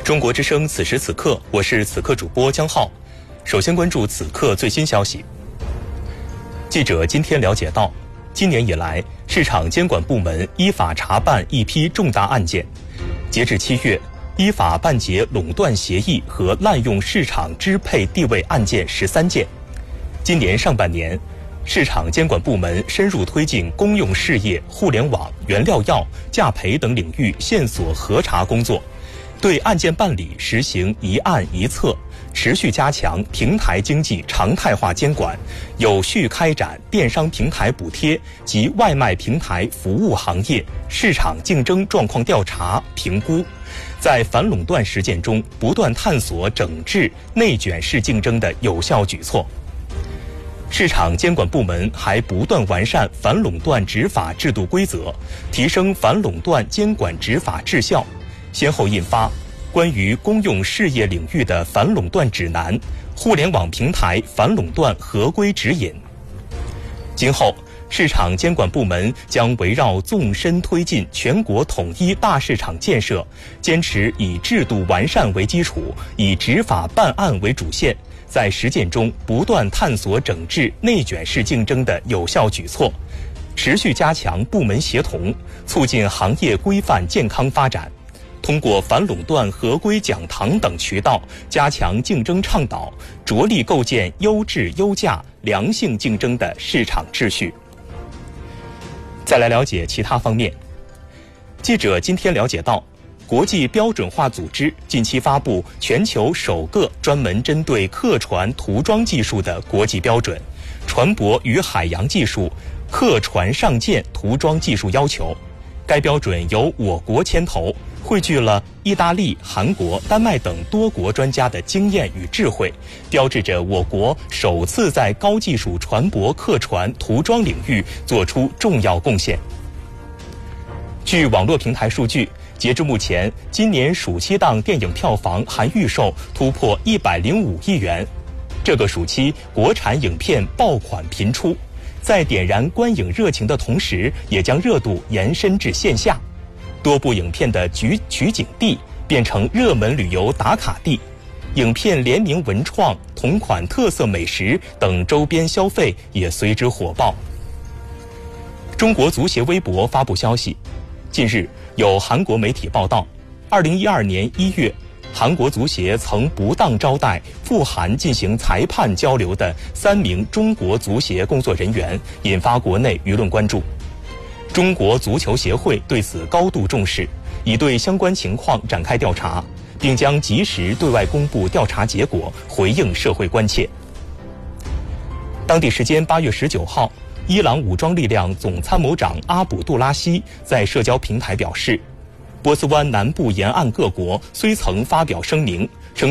中国之声此时此刻，我是此刻主播江浩。首先关注此刻最新消息。记者今天了解到，今年以来，市场监管部门依法查办一批重大案件。截至7月，依法办结垄断协议和滥用市场支配地位案件13件。今年上半年，市场监管部门深入推进公用事业、互联网、原料药、价赔等领域线索核查工作，对案件办理实行一案一策，持续加强平台经济常态化监管，有序开展电商平台补贴及外卖平台服务行业市场竞争状况调查评估，在反垄断实践中不断探索整治内卷式竞争的有效举措。市场监管部门还不断完善反垄断执法制度规则，提升反垄断监管执法质效，先后印发关于公用事业领域的反垄断指南、互联网平台反垄断合规指引。今后，市场监管部门将围绕纵深推进全国统一大市场建设，坚持以制度完善为基础，以执法办案为主线，在实践中不断探索整治内卷式竞争的有效举措，持续加强部门协同，促进行业规范健康发展。通过反垄断合规讲堂等渠道，加强竞争倡导，着力构建优质优价、良性竞争的市场秩序。再来了解其他方面。记者今天了解到，国际标准化组织近期发布全球首个专门针对客船涂装技术的国际标准——船舶与海洋技术客船上舰涂装技术要求。该标准由我国牵头，汇聚了意大利、韩国、丹麦等多国专家的经验与智慧，标志着我国首次在高技术船舶客船涂装领域做出重要贡献。据网络平台数据，截至目前，今年暑期档电影票房含预售突破105亿元。这个暑期，国产影片爆款频出，在点燃观影热情的同时，也将热度延伸至线下。多部影片的取景地变成热门旅游打卡地，影片联名文创、同款特色美食等周边消费也随之火爆。中国足协微博发布消息，近日有韩国媒体报道，2012年1月，韩国足协曾不当招待赴韩进行裁判交流的3名中国足协工作人员，引发国内舆论关注。中国足球协会对此高度重视，已对相关情况展开调查，并将及时对外公布调查结果，回应社会关切。当地时间8月19号，伊朗武装力量总参谋长阿卜杜拉希在社交平台表示，波斯湾南部沿岸各国虽曾发表声明，